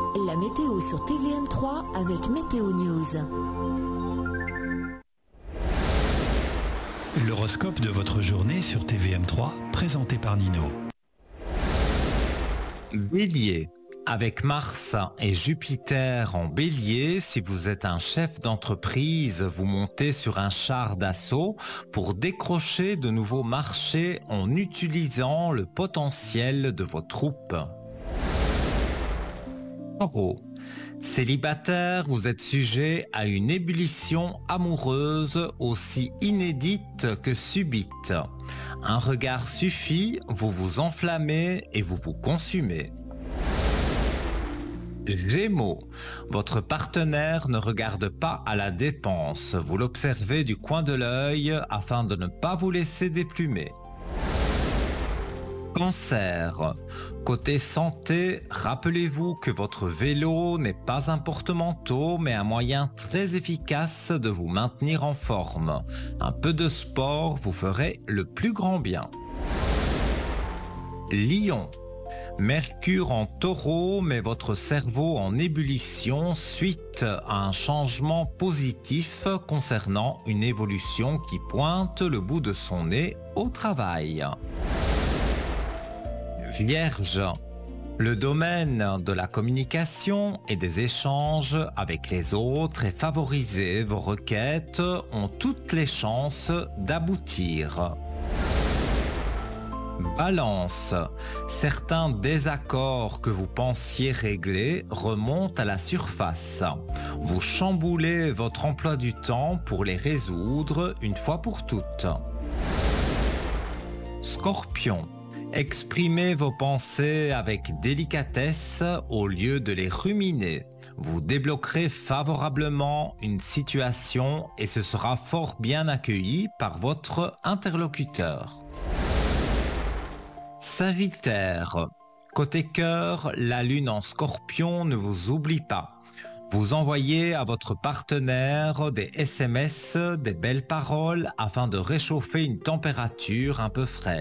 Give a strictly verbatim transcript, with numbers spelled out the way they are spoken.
La météo sur T V M trois avec Météo News. L'horoscope de votre journée sur T V M trois, présenté par Nino. Bélier. Avec Mars et Jupiter en Bélier, si vous êtes un chef d'entreprise, vous montez sur un char d'assaut pour décrocher de nouveaux marchés en utilisant le potentiel de vos troupes. Taureau. Célibataire, vous êtes sujet à une ébullition amoureuse aussi inédite que subite. Un regard suffit, vous vous enflammez et vous vous consumez. Gémeaux, votre partenaire ne regarde pas à la dépense, vous l'observez du coin de l'œil afin de ne pas vous laisser déplumer. Cancer, côté santé, rappelez-vous que votre vélo n'est pas un porte-manteau mais un moyen très efficace de vous maintenir en forme. Un peu de sport vous ferait le plus grand bien. Lion. Mercure en Taureau met votre cerveau en ébullition suite à un changement positif concernant une évolution qui pointe le bout de son nez au travail. Vierge. Le domaine de la communication et des échanges avec les autres est favorisé. Vos requêtes ont toutes les chances d'aboutir. Balance. Certains désaccords que vous pensiez régler remontent à la surface. Vous chamboulez votre emploi du temps pour les résoudre une fois pour toutes. Scorpion. Exprimez vos pensées avec délicatesse au lieu de les ruminer. Vous débloquerez favorablement une situation et ce sera fort bien accueilli par votre interlocuteur. Sagittaire. Côté cœur, la lune en Scorpion ne vous oublie pas. Vous envoyez à votre partenaire des S M S, des belles paroles afin de réchauffer une température un peu fraîche.